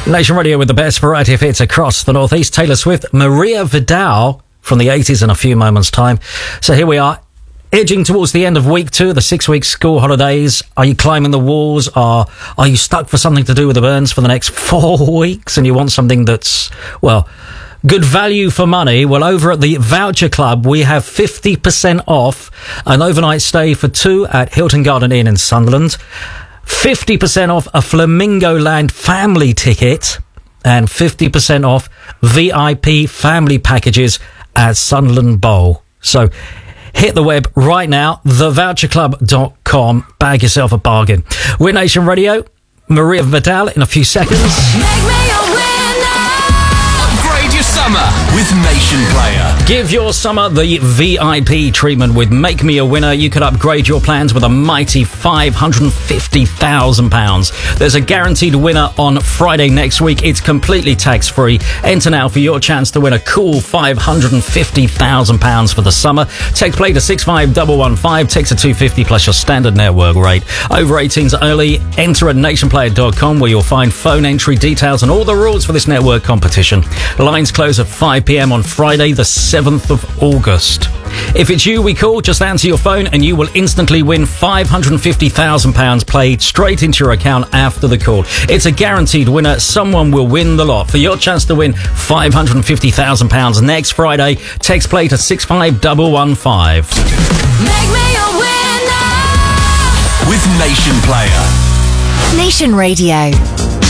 Nation Radio with the best variety of hits across the Northeast. Taylor Swift, Maria Vidal from the 80s in a few moments' time. So here we are, edging towards the end of week 2 of the 6-week school holidays. Are you climbing the walls? Are you stuck for something to do with the Burns for the next 4 weeks and you want something that's, well, good value for money? Well, over at the Voucher Club, we have 50% off an overnight stay for 2 at Hilton Garden Inn in Sunderland. 50% off a Flamingo Land family ticket and 50% off VIP family packages at Sunderland Bowl. So hit the web right now, thevoucherclub.com. Bag yourself a bargain. We're Nation Radio. Maria Vidal in a few seconds. Make me a winner. Upgrade your summer with Nation Player. Give your summer the VIP treatment with Make Me a Winner. You could upgrade your plans with a mighty £550,000. There's a guaranteed winner on Friday next week. It's completely tax-free. Enter now for your chance to win a cool £550,000 for the summer. Text play to 65115. Text to 250 plus your standard network rate. Over 18s early. Enter at nationplayer.com where you'll find phone entry details and all the rules for this network competition. Lines close at 5 p.m. on Friday, the 7th of August. If it's you we call, just answer your phone and you will instantly win £550,000 played straight into your account after the call. It's a guaranteed winner. Someone will win the lot. For your chance to win £550,000 next Friday, text play to 65115. Make me a winner. With Nation Player. Nation Radio.